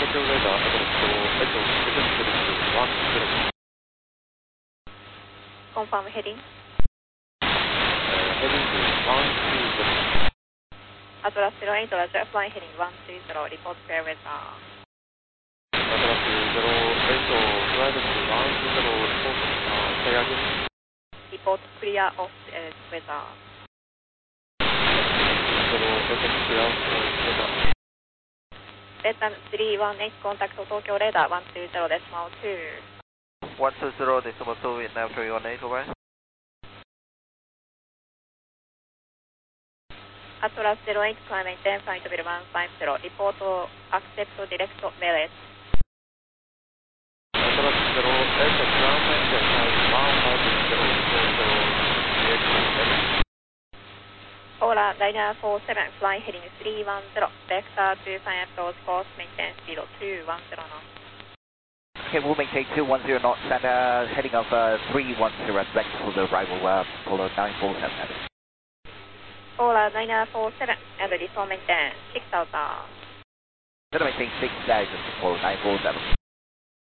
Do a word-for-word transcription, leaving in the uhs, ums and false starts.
京レーダー、えっと、えっと、えっと、えっと、ワン、ゼロ。 Confirm heading. えー、ヘディング、ワン、ツー、ゼロ。 Atlas zero eight, Roger, flying heading one two zero, report clear weather. アトラスゼロエイト、フライデスワン、ツー、ゼロ、リポート、あー、say again. Report clear of uh, weather. ゼロエイト、クリア、レーダー。 Vietnam three one eight, contact Tokyo radar one two zero decimal two. one two zero decimal two, Vietnam three one eight, over. Atlas zero eight, climb maintain flight level one five zero, report accept direct merit. アトラスゼロエイト、クラウンメンテン、ワン、ファイブ、ゼロ、リポート、リエクト、メリ。 Ola nine four seven, flying heading three one zero, vector two five approach course, maintain speed two one zero knots. Okay, we'll maintain two one zero knots and uh, heading of uh, three one zero, back for the arrival, uh, Polo nine four seven. Ola nine four seven, and resume maintain six thousand. Gonna maintain six thousand, Polo nine four seven.